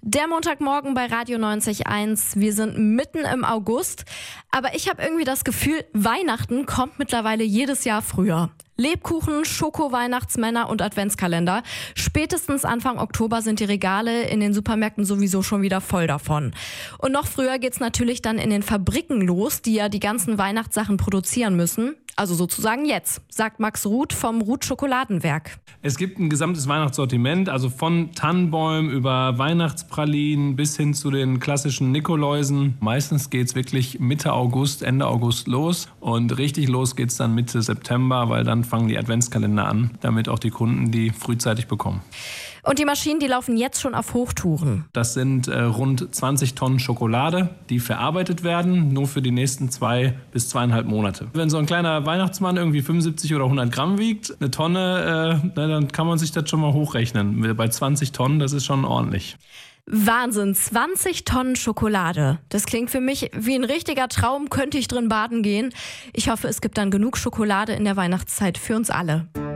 Der Montagmorgen bei Radio 90.1. Wir sind mitten im August, aber ich habe irgendwie das Gefühl, Weihnachten kommt mittlerweile jedes Jahr früher. Lebkuchen, Schoko-Weihnachtsmänner und Adventskalender. Spätestens Anfang Oktober sind die Regale in den Supermärkten sowieso schon wieder voll davon. Und noch früher geht's natürlich dann in den Fabriken los, die ja die ganzen Weihnachtssachen produzieren müssen. Also sozusagen jetzt, sagt Max Ruth vom Ruth Schokoladenwerk. Es gibt ein gesamtes Weihnachtssortiment, also von Tannenbäumen über Weihnachtspralinen bis hin zu den klassischen Nikoläusen. Meistens geht's wirklich Mitte August, Ende August los und richtig los geht's dann Mitte September, weil dann fangen die Adventskalender an, damit auch die Kunden die frühzeitig bekommen. Und die Maschinen, die laufen jetzt schon auf Hochtouren. Das sind rund 20 Tonnen Schokolade, die verarbeitet werden, nur für die nächsten 2 bis 2,5 Monate. Wenn so ein kleiner Weihnachtsmann irgendwie 75 oder 100 Gramm wiegt, eine Tonne, dann kann man sich das schon mal hochrechnen. Bei 20 Tonnen, das ist schon ordentlich. Wahnsinn, 20 Tonnen Schokolade. Das klingt für mich wie ein richtiger Traum, könnte ich drin baden gehen. Ich hoffe, es gibt dann genug Schokolade in der Weihnachtszeit für uns alle.